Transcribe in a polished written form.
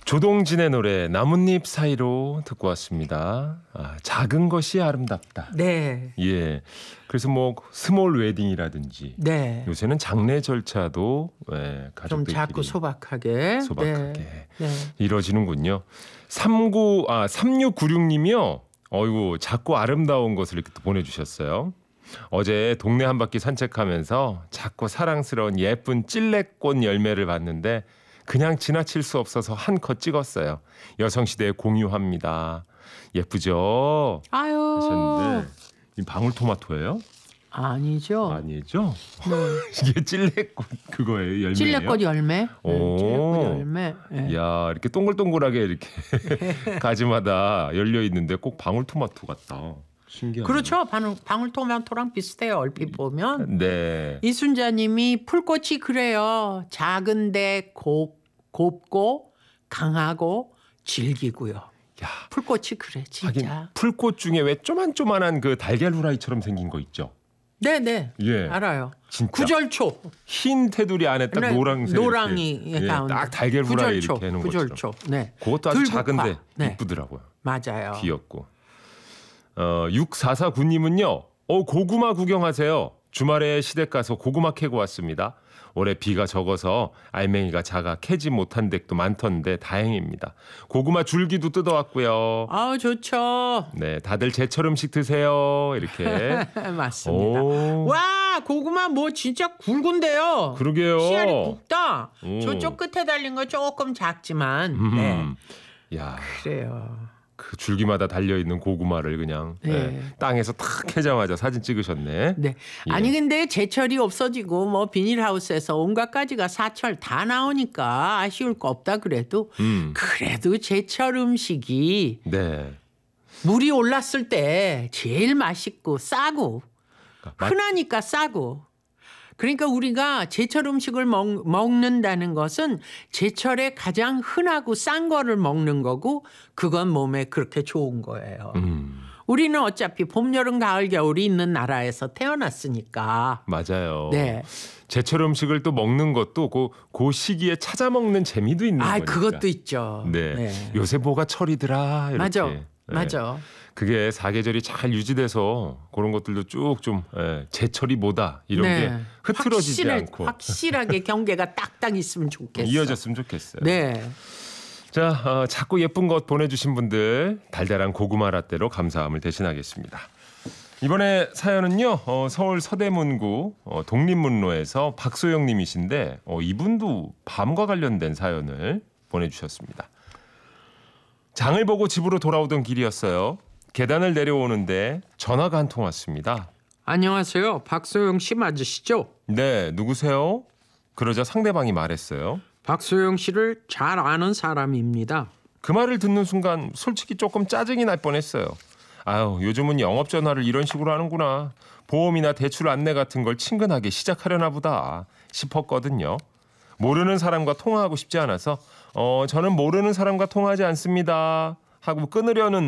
조동진의 노래 나뭇잎 사이로 듣고 왔습니다. 작은 것이 아름답다. 네. 예. 그래서 뭐 스몰 웨딩이라든지 네. 요새는 장례 절차도 좀 가족들끼리 작고 소박하게 네. 이루어지는군요. 3696님이요. 어이구 작고 아름다운 것을 이렇게 또 보내주셨어요. 어제 동네 한 바퀴 산책하면서 작고 사랑스러운 예쁜 찔레꽃 열매를 봤는데 그냥 지나칠 수 없어서 한컷 찍었어요. 여성시대에 공유합니다. 예쁘죠? 아유. 하셨는데 이 방울토마토예요? 아니죠. 아니죠? 이게 찔레꽃 그거예요? 열매예요? 찔레꽃 열매. 찔레꽃 열매. 네. 야 이렇게 동글동글하게 이렇게 가지마다 열려 있는데 꼭 방울토마토 같다. 신기하네. 그렇죠. 방울토마토랑 비슷해요. 얼핏 보면. 네. 이순자님이 풀꽃이 그래요. 작은데 곱고 강하고 질기고요. 야, 풀꽃이 그래 진짜. 하긴 풀꽃 중에 왜 쪼만쪼만한 그 달걀 후라이처럼 생긴 거 있죠? 네네. 예. 알아요. 진짜. 구절초. 흰 테두리 안에 딱 네, 노랑색 노랑이 가운데 딱 달걀 후라이 구절초, 이렇게 해놓은 구절초. 것처럼. 네. 그것도 아주 들국화. 작은데 네. 이쁘더라고요. 맞아요. 귀엽고. 6449님은요. 고구마 구경하세요. 주말에 시댁 가서 고구마 캐고 왔습니다. 올해 비가 적어서 알맹이가 작아 캐지 못한 댁도 많던데 다행입니다. 고구마 줄기도 뜯어왔고요. 아우 좋죠. 네, 다들 제철 음식 드세요. 이렇게. 맞습니다. 오. 와 고구마 뭐 진짜 굵은데요. 그러게요. 씨알이 굵다. 오. 저쪽 끝에 달린 거 조금 작지만. 네. 야, 그래요. 그 줄기마다 달려있는 고구마를 그냥 땅에서 탁 캐자마자 사진 찍으셨네. 네. 예. 아니 근데 제철이 없어지고 뭐 비닐하우스에서 온갖 가지가 사철 다 나오니까 아쉬울 거 없다 그래도 그래도 제철 음식이 네. 물이 올랐을 때 제일 맛있고 싸고 흔하니까 싸고 그러니까 우리가 제철 음식을 먹는다는 것은 제철에 가장 흔하고 싼 거를 먹는 거고 그건 몸에 그렇게 좋은 거예요. 우리는 어차피 봄, 여름, 가을, 겨울이 있는 나라에서 태어났으니까. 맞아요. 네. 제철 음식을 또 먹는 것도 그 시기에 찾아 먹는 재미도 있는 거니까. 그것도 있죠. 네. 네. 요새 뭐가 철이더라 이렇게. 맞아. 네. 맞아. 그게 사계절이 잘 유지돼서 그런 것들도 쭉 좀 제철이 뭐다 이런 게 흐트러지지 않고 확실하게 경계가 딱딱 있으면 좋겠어요. 이어졌으면 좋겠어요. 네. 자, 자꾸 예쁜 것 보내주신 분들 달달한 고구마 라떼로 감사함을 대신하겠습니다. 이번에 사연은요. 서울 서대문구 독립문로에서 박소영 님이신데 이분도 밤과 관련된 사연을 보내주셨습니다. 장을 보고 집으로 돌아오던 길이었어요. 계단을 내려오는데 전화가 한 통 왔습니다. 안녕하세요. 박소영 씨 맞으시죠? 네, 누구세요? 그러자 상대방이 말했어요. 박소영 씨를 잘 아는 사람입니다. 그 말을 듣는 순간 솔직히 조금 짜증이 날 뻔했어요. 아유, 요즘은 영업 전화를 이런 식으로 하는구나. 보험이나 대출 안내 같은 걸 친근하게 시작하려나 보다 싶었거든요. 모르는 사람과 통화하고 싶지 않아서 저는 모르는 사람과 통화하지 않습니다 하고 끊으려는